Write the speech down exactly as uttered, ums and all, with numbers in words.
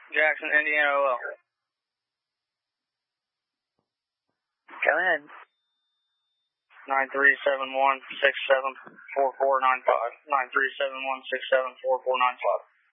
Jackson, Indiana O L. Go ahead. nine three seven one, six seven four four nine five. nine three seven one, six seven four four nine five.